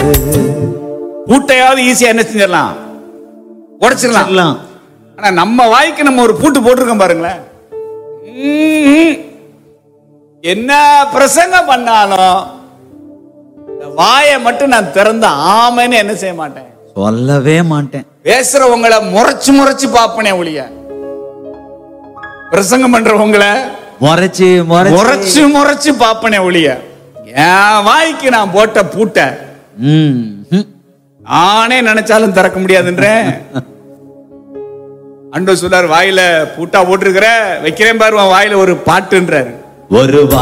பூட்டையாவது ஈஸியா என்ன செஞ்சிடலாம், உடைச்சிடலாம். ஆனா நம்ம வாய்க்கு நம்ம ஒரு பூட்டு போட்டிருக்கோம் பாருங்களேன். என்ன பிரசங்கம் பண்ணாலும் வாயை மட்டும் நான் திறந்த ஆமைன்னு என்ன செய்ய மாட்டேன், சொல்லவே மாட்டேன். பேசுறவங்களை முறைச்சு முறைச்சு பாப்பனே ஒழிய, பிரசங்கம் பண்றவங்களை முறைச்சு முறைச்சு முறைச்சு பாப்பனே ஒழிய, என் வாய்க்கு நான் போட்ட பூட்ட நானே நினைச்சாலும் திறக்க முடியாதுன்ற. அண்டோ சொல்றாரு, வாயில பூட்டா போட்டிருக்கிற, வைக்கிறேன் பாரு வாயில ஒரு பாட்டுன்றாரு. ஒரு